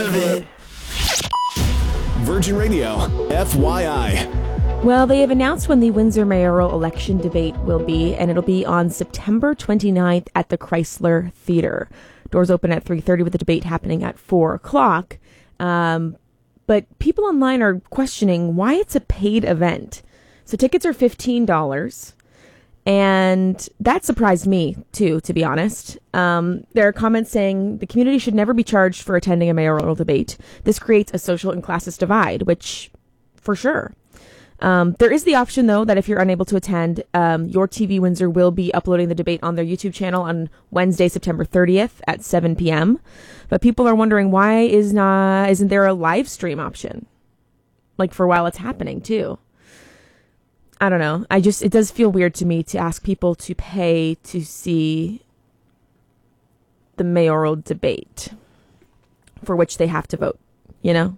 Virgin Radio, FYI. Well, they have announced when the Windsor mayoral election debate will be, and it'll be on September 29th at the Chrysler Theater. Doors open at 3:30 with the debate happening at 4 o'clock. But people online are questioning why it's a paid event. So tickets are $15. And that surprised me, too, to be honest. There are comments saying the community should never be charged for attending a mayoral debate. This creates a social and classist divide, which, for sure. There is the option, though, that if you're unable to attend, Your TV Windsor will be uploading the debate on their YouTube channel on Wednesday, September 30th at 7 p.m. But people are wondering why isn't there a live stream option? Like for while it's happening, too. I don't know. It does feel weird to me to ask people to pay to see the mayoral debate for which they have to vote, you know?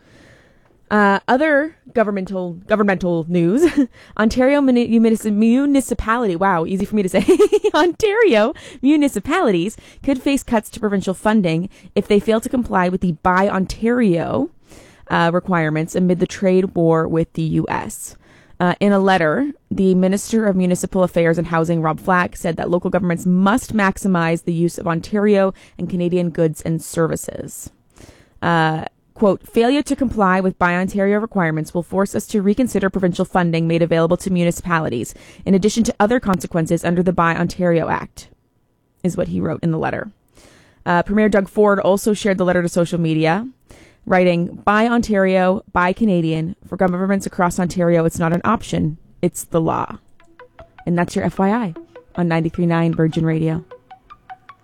Other governmental news, Ontario municipality, wow, easy for me to say, Ontario municipalities could face cuts to provincial funding if they fail to comply with the Buy Ontario requirements amid the trade war with the U.S. In a letter, the Minister of Municipal Affairs and Housing, Rob Flack, said that local governments must maximize the use of Ontario and Canadian goods and services. Quote, failure to comply with Buy Ontario requirements will force us to reconsider provincial funding made available to municipalities, in addition to other consequences under the Buy Ontario Act, is what he wrote in the letter. Premier Doug Ford also shared the letter to social media, writing, Buy Ontario, Buy Canadian. For governments across Ontario, it's not an option, it's the law. And that's your FYI on 93.9 Virgin Radio.